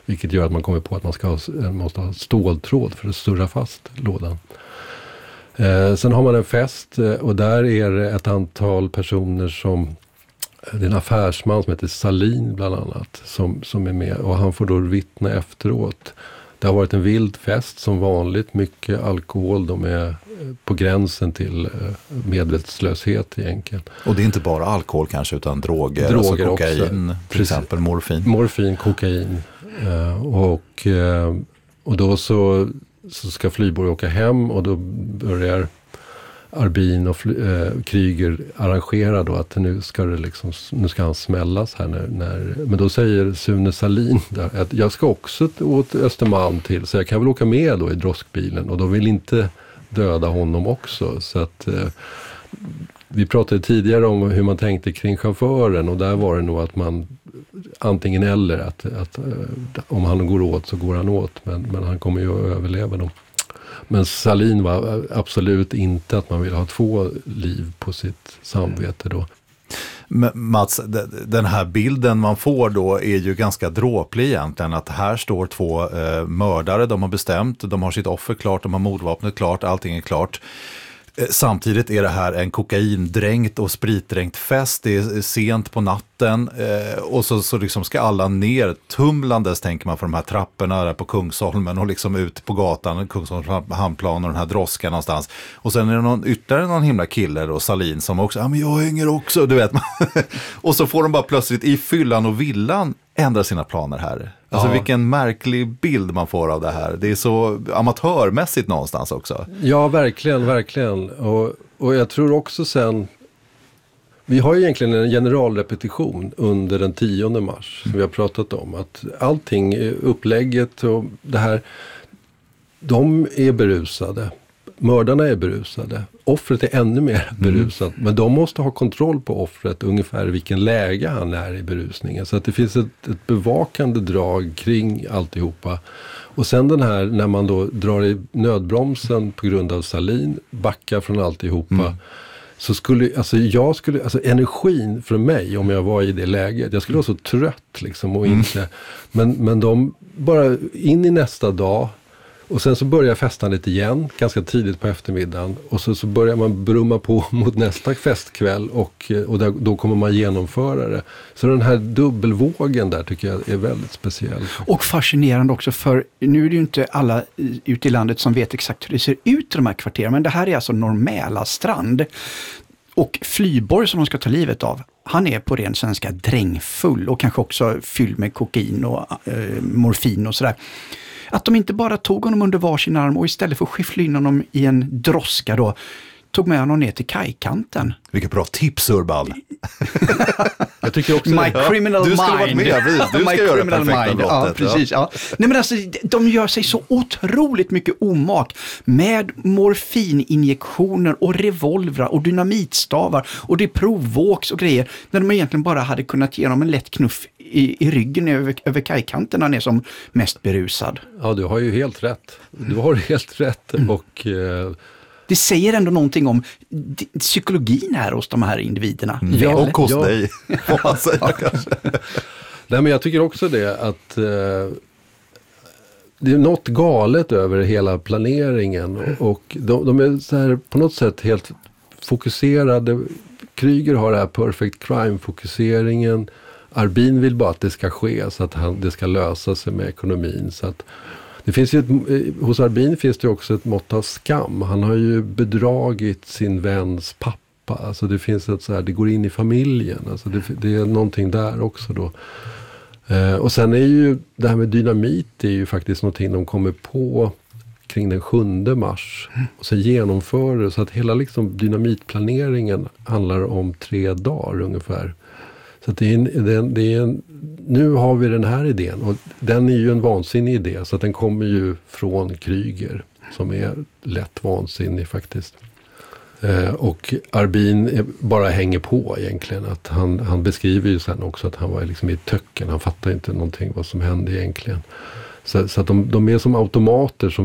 Vilket gör att man kommer på att man måste ha ståltråd för att surra fast lådan. Sen har man en fest och där är det ett antal personer det är en affärsman som heter Salin bland annat som är med och han får då vittna efteråt. Det har varit en vild fest som vanligt, mycket alkohol, de är på gränsen till medvetslöshet egentligen. Och det är inte bara alkohol kanske utan droger alltså kokain också. Till exempel morfin. Morfin, kokain och då så ska Flyborg åka hem och då börjar Arbin och Kryger arrangera då att nu ska han smällas här men då säger Sune Salin där, att jag ska också åt Östermalm till så jag kan väl åka med då i droskbilen och då vill inte döda honom också så att vi pratade tidigare om hur man tänkte kring chauffören och där var det nog att man antingen eller att om han går åt så går han åt men han kommer ju att överleva dem. Men Salin var absolut inte att man vill ha 2 liv på sitt samvete då. Mats, den här bilden man får då är ju ganska dråplig egentligen. Att här står 2 mördare, de har bestämt, de har sitt offer klart, de har mordvapnet klart, allting är klart. Samtidigt är det här en kokaindränkt och spritdränkt fest. Det är sent på natten och så liksom ska alla ner tumlandes tänker man för de här trapporna där på Kungsholmen och liksom ut på gatan, Kungsholms hamnplan och den här droskan någonstans. Och sen är det ytterligare någon himla kille då, Salin, som också, men jag hänger också, du vet. Och så får de bara plötsligt i fyllan och villan ändra sina planer här. Alltså vilken märklig bild man får av det här. Det är så amatörmässigt någonstans också. Ja, verkligen, verkligen. Och jag tror också sen, vi har ju egentligen en generalrepetition under den 10 mars som vi har pratat om. Att allting, upplägget och det här, de är berusade. Mördarna är berusade. Offret är ännu mer berusat. Men de måste ha kontroll på offret ungefär vilken läge han är i berusningen. Så att det finns ett bevakande drag kring alltihopa. Och sen den här, när man då drar i nödbromsen på grund av Salin, backar från alltihopa. Så energin för mig om jag var i det läget, jag skulle vara så trött liksom och inte. Men de bara in i nästa dag. Och sen så börjar festandet igen, ganska tidigt på eftermiddagen. Och så börjar man brumma på mot nästa festkväll och då kommer man genomföra det. Så den här dubbelvågen där tycker jag är väldigt speciell. Och fascinerande också, för nu är det ju inte alla ute i landet som vet exakt hur det ser ut i de här kvarteren. Men det här är alltså Norr Mälarstrand. Och Flyborg som de ska ta livet av, han är på ren svenska drängfull och kanske också fylld med kokain och morfin och sådär. Att de inte bara tog honom under varsin arm och istället för att skyffla in honom i en droska då, tog med honom ner till kajkanten. Vilket bra tips, Urban. Jag tycker också My criminal mind. Du ska vara med, du ska göra det perfekta brottet. Ja, precis. Ja. Nej, men alltså, de gör sig så otroligt mycket omak med morfininjektioner och revolvrar och dynamitstavar och det provvågs och grejer när de egentligen bara hade kunnat ge dem en lätt knuff i ryggen över kajkanten när han är som mest berusad. Ja, du har ju helt rätt. Och det säger ändå någonting om psykologin här hos de här individerna. Ja, och hos dig, får man säga kanske. Nej, men jag tycker också det att det är något galet över hela planeringen och de är så här på något sätt helt fokuserade. Kryger har det här perfect crime-fokuseringen. Arbin vill bara att det ska ske så att det ska lösa sig med ekonomin. Så att det finns ju hos Arbin finns det också ett mått av skam. Han har ju bedragit sin väns pappa. Alltså det finns ett så här, det går in i familjen. Alltså det är någonting där också då. Och sen är ju det här med dynamit, det är ju faktiskt någonting de kommer på kring den 7 mars. Och sen genomför det så att hela liksom dynamitplaneringen handlar om 3 dagar ungefär. Så att nu har vi den här idén och den är ju en vansinnig idé så att den kommer ju från Kryger som är lätt vansinnig faktiskt. Och Arbin bara hänger på egentligen. Att han beskriver ju sen också att han var liksom i töcken, han fattar inte någonting vad som hände egentligen. Så att de är som automater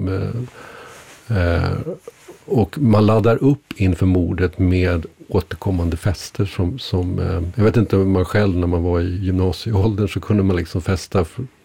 och man laddar upp inför mordet med återkommande fester som jag vet inte om man själv när man var i gymnasieåldern så kunde man liksom festa